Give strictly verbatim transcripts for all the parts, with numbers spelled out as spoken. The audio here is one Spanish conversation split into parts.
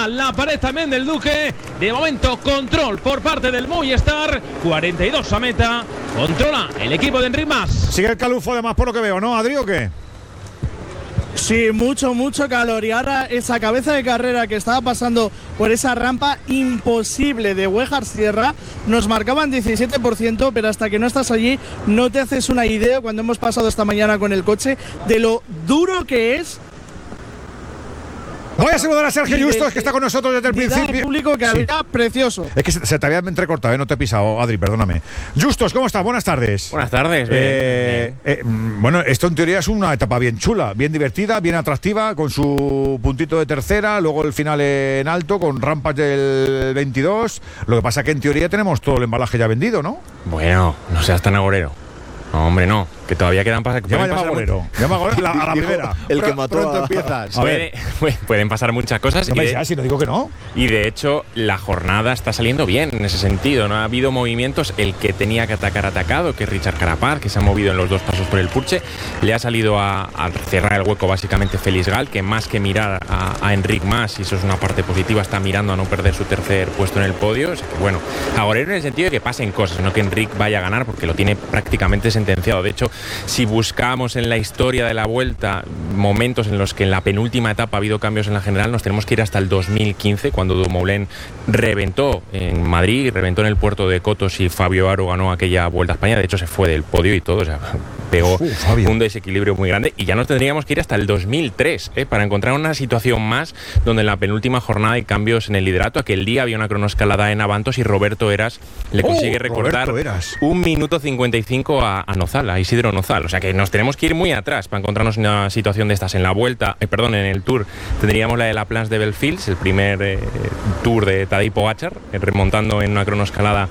contra la pared también del Duque. De momento control por parte del Movistar, cuarenta y dos a meta, controla el equipo de Enric Mas. Sigue el calufo además por lo que veo, ¿no, Adri, o qué? Sí, mucho, mucho calor. Y ahora esa cabeza de carrera que estaba pasando por esa rampa imposible de Huejar Sierra, nos marcaban diecisiete por ciento, pero hasta que no estás allí no te haces una idea, cuando hemos pasado esta mañana con el coche, de lo duro que es. Voy a saludar a Sergio Justos, que está con nosotros desde el principio. El público que sí. Había precioso. Es que se, se te había entrecortado, ¿eh? No te he pisado, Adri, perdóname. Justos, ¿cómo estás? Buenas tardes. Buenas tardes. Eh, eh, bueno, esto en teoría es una etapa bien chula, bien divertida, bien atractiva, con su puntito de tercera, luego el final en alto, con rampas del veintidós. Lo que pasa es que en teoría tenemos todo el embalaje ya vendido, ¿no? Bueno, no seas tan agorero. No, hombre, no, que todavía quedan pasar. Llama, llama a Golero. Llama a Golero a la primera. El que mató pronto a... empiezas. A ver. Puede, pueden pasar muchas cosas. No y me de, seas, si no digo que no. Y de hecho, la jornada está saliendo bien en ese sentido. No ha habido movimientos. El que tenía que atacar atacado, que es Richard Carapaz, que se ha movido en los dos pasos por el Purche, le ha salido a, a cerrar el hueco básicamente Félix Gal, que más que mirar a, a Enric Mas, y eso es una parte positiva, está mirando a no perder su tercer puesto en el podio. O sea que, bueno, agorero en el sentido de que pasen cosas, no que Enric vaya a ganar, porque lo tiene prácticamente sentenciado. De hecho, si buscamos en la historia de la Vuelta momentos en los que en la penúltima etapa ha habido cambios en la general, nos tenemos que ir hasta el dos mil quince, cuando Dumoulin reventó en Madrid, reventó en el puerto de Cotos y Fabio Aro ganó aquella Vuelta a España. De hecho, se fue del podio y todo, o sea, pegó uh, un desequilibrio muy grande, y ya nos tendríamos que ir hasta el dos mil tres ¿eh? para encontrar una situación más donde en la penúltima jornada hay cambios en el liderato. Aquel día había una cronoescalada en Avantos y Roberto Eras le consigue oh, recortar un minuto cincuenta y cinco a, a Nozal, a Isidro Nozal. O sea que nos tenemos que ir muy atrás para encontrarnos una situación de estas. En la Vuelta, eh, perdón, en el Tour tendríamos la de la Plans de Belfields, el primer eh, Tour de Tadej Pogačar, eh, remontando en una cronoescalada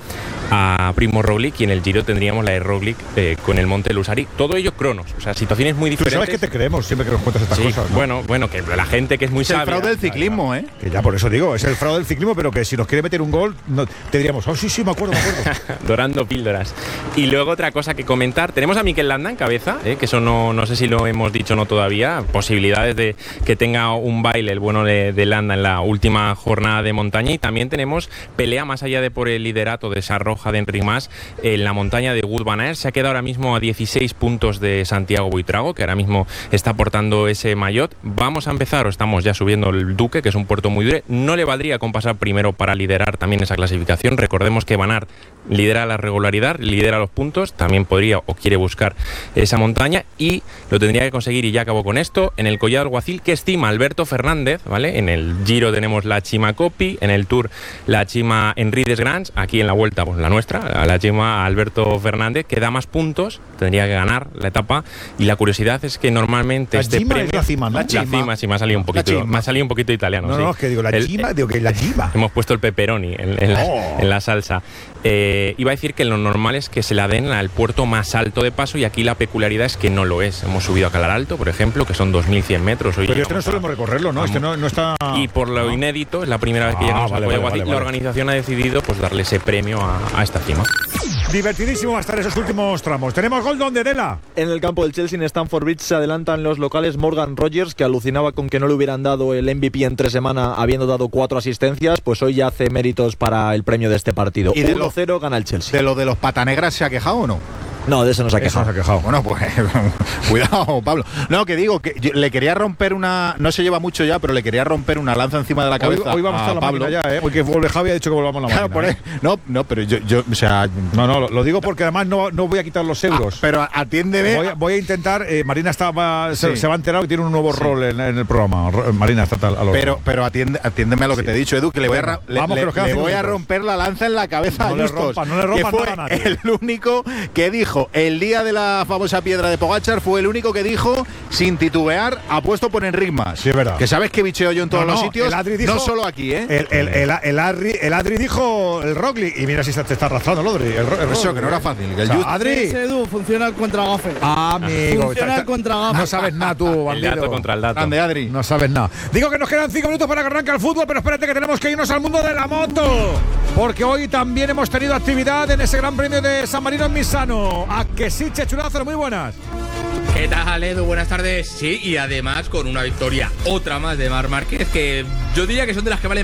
a Primo Roglic, y en el Giro tendríamos la de Roglic eh, con el Monte Lusari. Todo ello cronos, o sea, situaciones muy diferentes. Tú sabes que te creemos siempre que nos cuentas estas sí, cosas, ¿no? Bueno, bueno, que la gente que es muy es sabia. Es el fraude del ciclismo, ¿eh? Que ya por eso digo, es el fraude del ciclismo, pero que si nos quiere meter un gol, no, te diríamos, oh, sí, sí, me acuerdo, me acuerdo. Dorando píldoras. Y luego otra cosa que comentar, tenemos a Mikel Landa en cabeza, ¿eh? que eso no, no sé si lo hemos dicho o no todavía, posibilidades de que tenga un baile el bueno de, de Landa en la última jornada de montaña, y también tenemos pelea más allá de por el liderato de esa roja de Enric Mas en la montaña de Wout van Aert. Se ha quedado ahora mismo a dieciséis puntos de Santiago Buitrago, que ahora mismo está portando ese maillot. Vamos a empezar, o estamos ya subiendo el Duque, que es un puerto muy duro. No le valdría con pasar primero para liderar también esa clasificación. Recordemos que Van Aert lidera la regularidad, lidera los puntos, también podría o quiere buscar esa montaña, y lo tendría que conseguir, y ya acabo con esto, en el Collado Alguacil, que estima Alberto Fernández, ¿vale? En el Giro tenemos la Chima Coppi, en el Tour la Chima Henri Desgrange, aquí en la Vuelta, pues la nuestra, la Chima Alberto Fernández, que da más puntos, tendría que ganar la etapa, y la curiosidad es que normalmente la este Chima premio, es la cima, ¿no? La Chima, la cima sí, me ha salido un poquito, me ha salido un poquito italiano. No, sí. no, es que digo la el, Chima, digo que la Chima. Hemos puesto el pepperoni en, en, oh. la, en la salsa. Eh, iba a decir que lo normal es que se la den al puerto más alto de paso, y aquí la peculiaridad es que no lo es. Hemos subido a Calar Alto, por ejemplo, que son dos mil cien metros. Hoy pero este no solemos recorrerlo, ¿no? Este no, no está... Y por lo inédito, es la primera vez que ah, llegamos vale, al Collado vale, Alguacil, vale, la vale. organización ha decidido pues darle ese premio a, a esta cima. Divertidísimo va a estar esos últimos tramos. Tenemos gol donde Dela. En el campo del Chelsea en Stamford Bridge se adelantan los locales Morgan Rogers, que alucinaba con que no le hubieran dado el M V P en tres semanas habiendo dado cuatro asistencias, pues hoy ya hace méritos para el premio de este partido. ¿Y de uno cero gana el Chelsea? ¿De lo de los patanegras se ha quejado o no? No, de eso no se ha quejado. Eso no se ha quejado. Bueno, pues cuidado, Pablo. No, que digo, que yo le quería romper una... No se lleva mucho ya, pero le quería romper una lanza encima de la cabeza. Hoy, hoy vamos a, a la Pablo ya, ¿eh? Porque vuelve Javi, ha dicho que volvamos a la claro, máquina. Por ¿eh? No, no, pero yo, yo, o sea... No, no, lo digo porque además no, no voy a quitar los euros. Ah, pero atiéndeme... Voy a, voy a intentar... Eh, Marina estaba, sí. se, se va a enterar y tiene un nuevo sí. rol en, en el programa. Marina está tal, a lo Pero, pero atiende, atiéndeme a lo que sí. te he dicho, Edu, que le voy a, le, vamos, le, que le voy a romper la lanza en la cabeza no a le Justos, rompa, no le rompa que fue nada a nadie. El único que dijo el día de la famosa piedra de Pogačar, fue el único que dijo sin titubear, apuesto por Enric Mas. Sí, es verdad. Que sabes que bicheo yo en todos no, los no, sitios, dijo, no solo aquí, ¿eh? El, el, el, el, Adri, el Adri dijo el Roglic, y mira si se te está arrastrando el Adri. El, el Eso, que no era fácil. Que el o sea, Adri. Ese Edu funciona el contragafe. Ah, amigo. Funciona el contragafe. No sabes nada tú, bandido. El dato contra el dato. Grande, Adri. No sabes nada. Digo que nos quedan cinco minutos para que arranque el fútbol, pero espérate que tenemos que irnos al mundo de la moto. Porque hoy también hemos tenido actividad en ese Gran Premio de San Marino en Misano. A que sí, Chechurazo, muy buenas. ¿Qué tal, Edu? Buenas tardes. Sí, y además con una victoria, otra más de Marc Márquez, que yo diría que son de las que valen